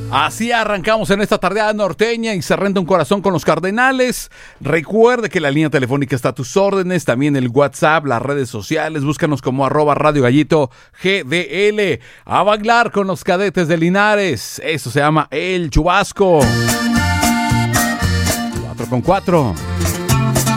Así arrancamos en esta tardeada norteña y se renta un corazón con los Cardenales. Recuerde que la línea telefónica está a tus órdenes, también el WhatsApp, las redes sociales, búscanos como @Radio Gallito GDL. A bailar con los Cadetes de Linares, eso se llama El Chubasco. 4 con 4.